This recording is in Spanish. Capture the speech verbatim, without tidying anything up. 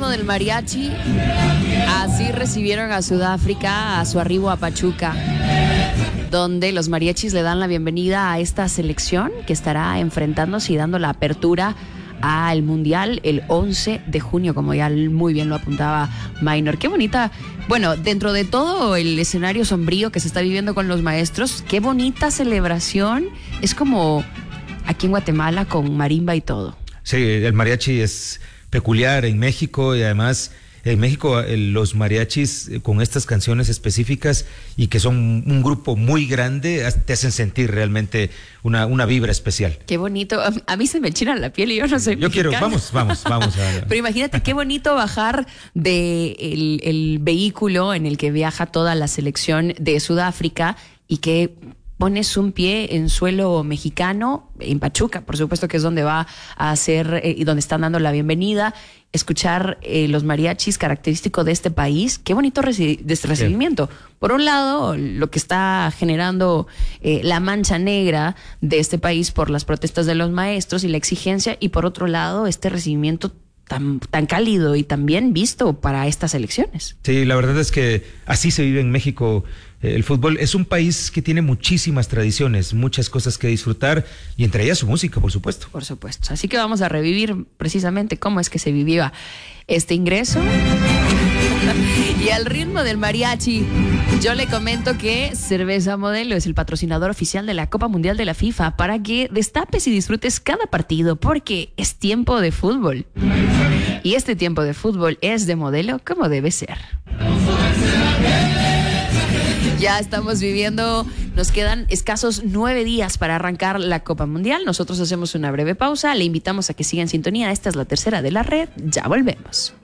ritmo del mariachi, así recibieron a Sudáfrica a su arribo a Pachuca, donde los mariachis le dan la bienvenida a esta selección que estará enfrentándose y dando la apertura al Mundial el once de junio, como ya muy bien lo apuntaba Minor. Qué bonita, bueno, dentro de todo el escenario sombrío que se está viviendo con los maestros, qué bonita celebración. Es como aquí en Guatemala con marimba y todo. Sí, el mariachi es peculiar en México y además en México los mariachis con estas canciones específicas y que son un grupo muy grande te hacen sentir realmente una, una vibra especial. Qué bonito, a, a mí se me enchina la piel y yo no soy Yo mexicana. quiero, vamos, vamos, vamos. A... Pero imagínate qué bonito bajar de el, el vehículo en el que viaja toda la selección de Sudáfrica y que pones un pie en suelo mexicano, en Pachuca, por supuesto que es donde va a hacer eh, y donde están dando la bienvenida, escuchar eh, los mariachis característicos de este país. Qué bonito reci- de este recibimiento. Sí. Por un lado, lo que está generando eh, la mancha negra de este país por las protestas de los maestros y la exigencia, y por otro lado, este recibimiento tan, tan cálido y tan bien visto para estas elecciones. Sí, la verdad es que así se vive en México. El fútbol es un país que tiene muchísimas tradiciones, muchas cosas que disfrutar y entre ellas su música, por supuesto. Por supuesto. Así que vamos a revivir precisamente cómo es que se vivía este ingreso. Y al ritmo del mariachi, yo le comento que Cerveza Modelo es el patrocinador oficial de la Copa Mundial de la FIFA para que destapes y disfrutes cada partido, porque es tiempo de fútbol. Y este tiempo de fútbol es de Modelo como debe ser. Ya estamos viviendo, nos quedan escasos nueve días para arrancar la Copa Mundial. Nosotros hacemos una breve pausa, le invitamos a que siga en sintonía. Esta es la tercera de la red, ya volvemos.